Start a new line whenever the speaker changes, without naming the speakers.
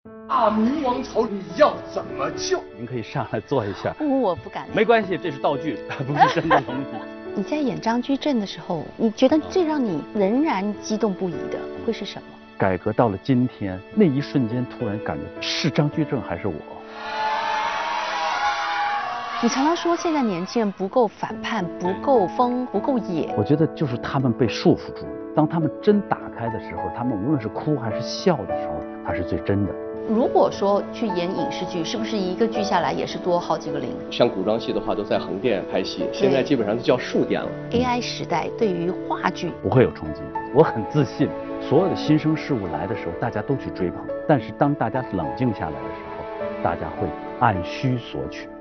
大明王朝你要怎么救？
您可以上来坐一下。
我不敢。
没关系，这是道具，不是真的东西。
你在演张居正的时候，你觉得最让你仍然激动不已的会是什么？
改革到了今天，那一瞬间突然感觉是张居正还是我？
你常常说现在年轻人不够反叛，不够疯，不够野。
我觉得就是他们被束缚住了。当他们真打开的时候，他们无论是哭还是笑的时候，他是最真的。
如果说去演影视剧，是不是一个剧下来也是多好几个零？
像古装戏的话，都在横店拍戏，现在基本上就叫竖店了。
AI 时代对于话剧
不会有冲击，我很自信。所有的新生事物来的时候，大家都去追捧，但是当大家冷静下来的时候，大家会按需索取。